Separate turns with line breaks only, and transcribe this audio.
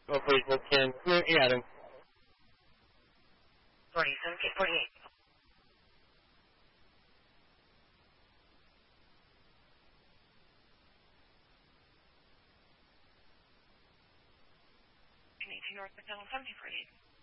Operational 10. Yeah, then.
48. North McDonald 7048.